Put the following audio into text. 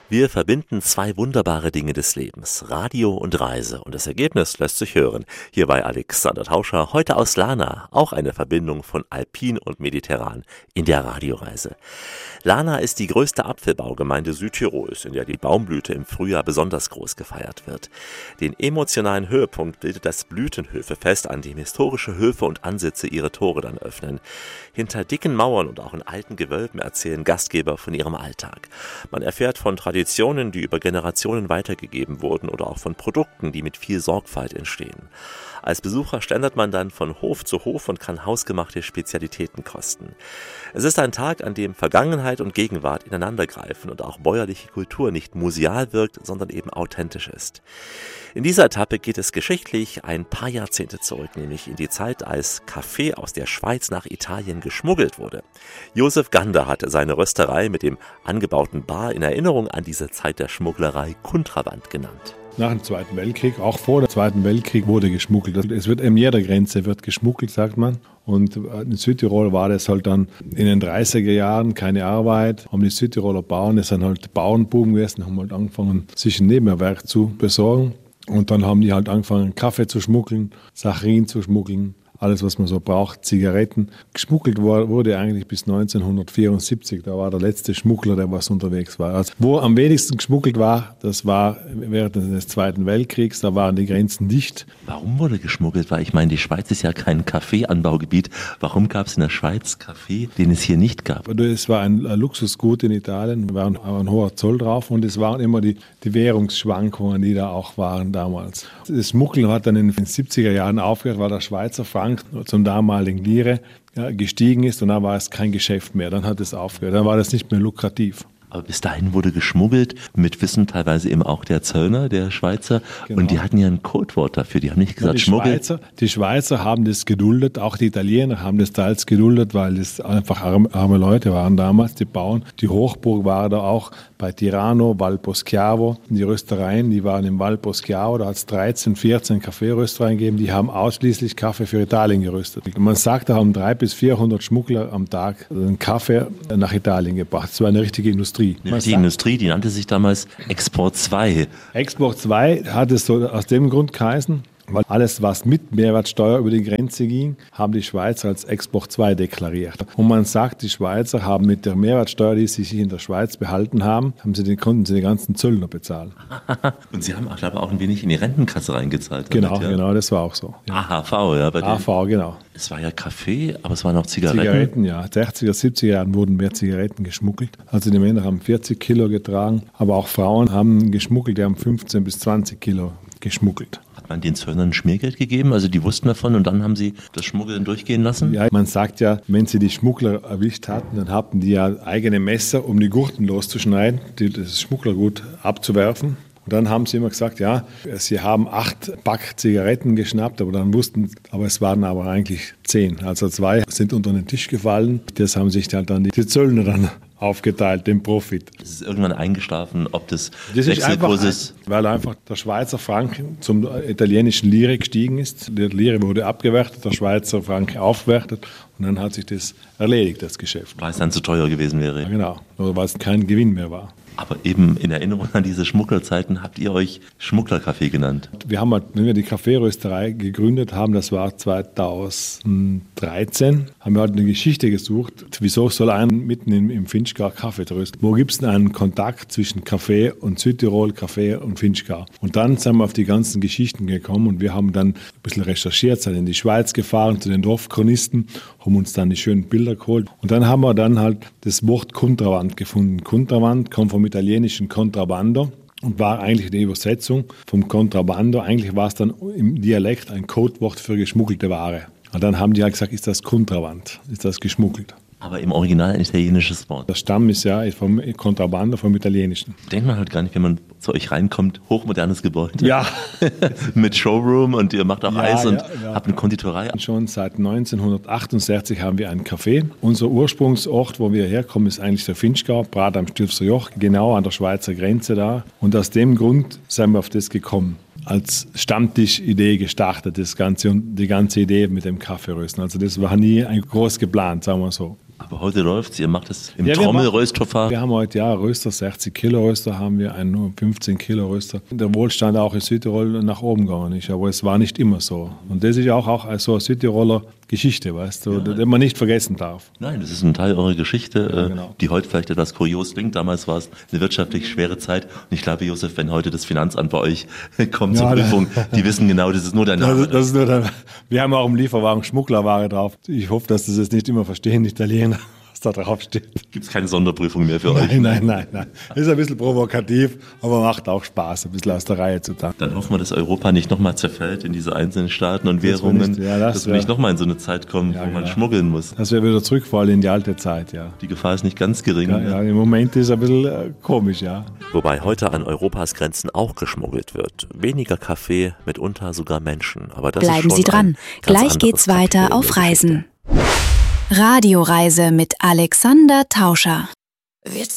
Wir verbinden zwei wunderbare Dinge des Lebens, Radio und Reise. Und das Ergebnis lässt sich hören. Hier bei Alexander Tauscher, heute aus Lana, auch eine Verbindung von Alpin und Mediterran in der Radioreise. Lana ist die größte Apfelbaugemeinde Südtirols, in der die Baumblüte im Frühjahr besonders groß gefeiert wird. Den emotionalen Höhepunkt bildet das Blütenhöfefest, an dem historische Höfe und Ansitze ihre Tore dann öffnen. Hinter dicken Mauern und auch in alten Gewölben erzählen Gastgeber von ihrem Alltag. Man erfährt von Traditionen, die über Generationen weitergegeben wurden oder auch von Produkten, die mit viel Sorgfalt entstehen. Als Besucher schlendert man dann von Hof zu Hof und kann hausgemachte Spezialitäten kosten. Es ist ein Tag, an dem Vergangenheit und Gegenwart ineinandergreifen und auch bäuerliche Kultur nicht museal wirkt, sondern eben authentisch ist. In dieser Etappe geht es geschichtlich ein paar Jahrzehnte zurück, nämlich in die Zeit, als Kaffee aus der Schweiz nach Italien geschmuggelt wurde. Josef Gander hatte seine Rösterei mit dem angebauten Bar in Erinnerung an diese Zeit der Schmugglerei Kontraband genannt. Nach dem Zweiten Weltkrieg, auch vor dem Zweiten Weltkrieg wurde geschmuggelt. Es wird an jeder Grenze wird geschmuggelt, sagt man. Und in Südtirol war das halt dann in den 30er Jahren keine Arbeit. Haben die Südtiroler Bauern, das sind halt Bauernbuben gewesen, haben halt angefangen, sich ein Nebenerwerb zu besorgen. Und dann haben die halt angefangen, Kaffee zu schmuggeln, Saccharin zu schmuggeln. Alles, was man so braucht, Zigaretten. Geschmuggelt wurde eigentlich bis 1974. Da war der letzte Schmuggler, der was unterwegs war. Also, wo am wenigsten geschmuggelt war, das war während des Zweiten Weltkriegs. Da waren die Grenzen dicht. Warum wurde geschmuggelt? Weil ich meine, die Schweiz ist ja kein Kaffeeanbaugebiet. Warum gab es in der Schweiz Kaffee, den es hier nicht gab? Es war ein Luxusgut in Italien, war ein hoher Zoll drauf und es waren immer die Währungsschwankungen, die da auch waren damals. Das Schmuggeln hat dann in den 70er Jahren aufgehört, weil der Schweizer Franken zum damaligen Lire gestiegen ist und dann war es kein Geschäft mehr. Dann hat es aufgehört, dann war das nicht mehr lukrativ. Aber bis dahin wurde geschmuggelt, mit Wissen teilweise eben auch der Zöllner, der Schweizer. Genau. Und die hatten ja ein Codewort dafür, die haben nicht gesagt Schmuggel. Die Schweizer haben das geduldet, auch die Italiener haben das teils geduldet, weil es einfach arme Leute waren damals, die Bauern. Die Hochburg war da auch bei Tirano, Val Poschiavo. Die Röstereien, die waren im Val Poschiavo, da hat es 13, 14 Kaffeeröstereien gegeben, die haben ausschließlich Kaffee für Italien geröstet. Man sagt, da haben 300 bis 400 Schmuggler am Tag einen Kaffee nach Italien gebracht. Das war eine richtige Industrie. Die Industrie, die nannte sich damals Export 2. Export 2 hat es so aus dem Grund geheißen, weil alles, was mit Mehrwertsteuer über die Grenze ging, haben die Schweizer als Export 2 deklariert. Und man sagt, die Schweizer haben mit der Mehrwertsteuer, die sie sich in der Schweiz behalten haben, konnten sie die ganzen Zöllner bezahlen. Und sie haben, glaube ich, auch ein wenig in die Rentenkasse reingezahlt. Genau, das war auch so. Ja. AHV, ja. Bei AHV, genau. Es war ja Kaffee, aber es waren auch Zigaretten. Zigaretten, ja. In den 60er, 70er Jahren wurden mehr Zigaretten geschmuggelt. Also die Männer haben 40 Kilo getragen, aber auch Frauen haben geschmuggelt, die haben 15 bis 20 Kilo geschmuggelt. Hat man den Zöllnern Schmiergeld gegeben? Also die wussten davon und dann haben sie das Schmuggeln durchgehen lassen? Ja, man sagt ja, wenn sie die Schmuggler erwischt hatten, dann hatten die ja eigene Messer, um die Gurten loszuschneiden, das Schmugglergut abzuwerfen. Und dann haben sie immer gesagt, ja, sie haben 8 Pack Zigaretten geschnappt, aber es waren aber eigentlich 10. Also 2 sind unter den Tisch gefallen. Das haben sich halt dann die Zöllner dann aufgeteilt, den Profit. Es ist irgendwann eingeschlafen, ob das Wechselkurs ist. Weil einfach der Schweizer Franken zum italienischen Lire gestiegen ist. Der Lire wurde abgewertet, der Schweizer Franken aufgewertet und dann hat sich das erledigt, das Geschäft. Weil es dann zu teuer gewesen wäre. Ja, genau, oder weil es kein Gewinn mehr war. Aber eben in Erinnerung an diese Schmugglerzeiten habt ihr euch Schmugglercafé genannt. Wir haben, wenn wir die Kaffeerösterei gegründet haben, das war 2013, haben wir halt eine Geschichte gesucht. Wieso soll einer mitten im Finchgau Kaffee rösten? Wo gibt es denn einen Kontakt zwischen Kaffee und Südtirol, Kaffee und Finchgau? Und dann sind wir auf die ganzen Geschichten gekommen und wir haben dann ein bisschen recherchiert, sind in die Schweiz gefahren zu den Dorfchronisten, haben uns dann die schönen Bilder geholt. Und dann haben wir dann halt das Wort Kontraband gefunden. Kontraband kommt vom italienischen Contrabbando und war eigentlich die Übersetzung vom Contrabbando. Eigentlich war es dann im Dialekt ein Codewort für geschmuggelte Ware. Und dann haben die halt gesagt, ist das Kontraband, ist das geschmuggelt. Aber im Original ein italienisches Wort. Der Stamm ist ja vom Contrabbando, vom Italienischen. Denkt man halt gar nicht, wenn man zu euch reinkommt, hochmodernes Gebäude. Ja. Mit Showroom und ihr macht auch Eis und habt eine Konditorei. Schon seit 1968 haben wir einen Café. Unser Ursprungsort, wo wir herkommen, ist eigentlich der Finchgau, Prat am Stilfser Joch, genau an der Schweizer Grenze da. Und aus dem Grund sind wir auf das gekommen. Als Stammtischidee gestartet, das Ganze und die ganze Idee mit dem Kaffeerösten. Also das war nie groß geplant, sagen wir so. Aber heute läuft's, ihr macht das im Trommelröstverfahren. Wir haben heute Röster, 60 Kilo Röster haben wir, einen 15 Kilo Röster. Der Wohlstand auch in Südtirol nach oben gegangen ist, aber es war nicht immer so. Und das ist auch so eine Südtiroler Geschichte, weißt du, die man nicht vergessen darf. Nein, das ist ein Teil eurer Geschichte, genau. Die heute vielleicht etwas kurios klingt. Damals war es eine wirtschaftlich schwere Zeit. Und ich glaube, Josef, wenn heute das Finanzamt bei euch kommt zur Prüfung, die wissen genau, das ist nur dein Name. Das ist nur wir haben auch im Lieferwagen Schmugglerware drauf. Ich hoffe, dass das jetzt nicht immer verstehen, die Italiener, was da drauf steht. Gibt es keine Sonderprüfung mehr für euch? Nein. Ist ein bisschen provokativ, aber macht auch Spaß, ein bisschen aus der Reihe zu tanzen. Dann hoffen wir, dass Europa nicht nochmal zerfällt in diese einzelnen Staaten und Währungen, dass wir nicht nochmal in so eine Zeit kommen, wo man schmuggeln muss. Dass wir wieder zurückfallen in die alte Zeit, ja. Die Gefahr ist nicht ganz gering. Ja, im Moment ist es ein bisschen komisch, ja. Wobei heute an Europas Grenzen auch geschmuggelt wird. Weniger Kaffee, mitunter sogar Menschen. Aber das Bleiben ist schon Sie dran, gleich geht's weiter auf Reisen. Radioreise mit Alexander Tauscher.